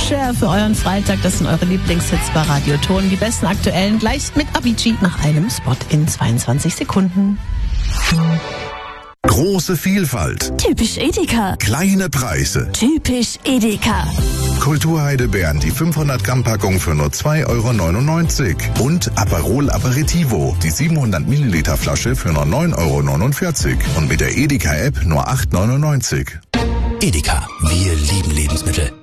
Share für euren Freitag. Das sind eure Lieblingshits bei Radio Ton. Die besten aktuellen gleich mit Avicii nach einem Spot in 22 Sekunden. Große Vielfalt. Typisch Edeka. Kleine Preise. Typisch Edeka. Kulturheidebeeren, die 500 Gramm Packung für nur 2,99 € und Aperol Aperitivo, die 700 Milliliter Flasche für nur 9,49 € und mit der Edeka App nur 8,99 €. Edeka, wir lieben Lebensmittel.